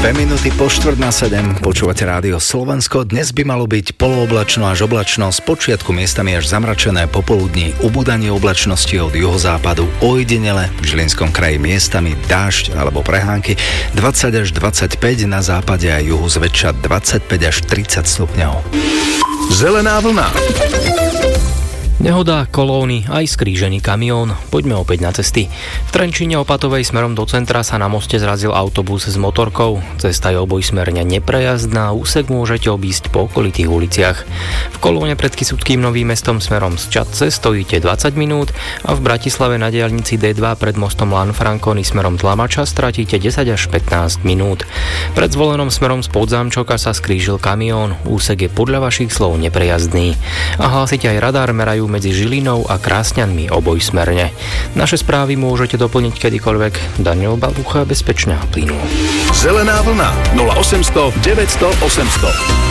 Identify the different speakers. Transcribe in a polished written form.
Speaker 1: minúty po 6:04 počúvate rádio Slovensko. Dnes by malo byť polooblačno až oblačno, spočiatku miestami až zamračené, popoludní ubúdanie oblačnosti od juhozápadu, ojedinele v Žilinskom kraji miestami dážď alebo prehánky, 20 až 25, na západe a juhu zväčša 25 až 30 stupňov.
Speaker 2: Zelená vlna.
Speaker 3: Nehoda, kolóny, aj skrížený kamión. Poďme opäť na cesty. V Trenčíne Opatovej smerom do centra sa na moste zrazil autobus s motorkou. Cesta je obojsmerne neprejazdná, úsek môžete obísť po okolitých uliciach. V kolóne pred Kysuckým Novým Mestom smerom z Čadce stojíte 20 minút a v Bratislave na diaľnici D2 pred mostom Lanfranconi smerom Tlamača stratíte 10 až 15 minút. Pred Zvolenom smerom z Podzámčoka sa skrížil kamión. Úsek je podľa vašich slov neprejazdný. A hlásite aj radar merajú medzi Žilinou a Krásňanmi obojsmerne. Naše správy môžete doplniť kedykoľvek. Daniel Balucha, bezpečne a plynulo.
Speaker 2: Zelená vlna 0800 900 800.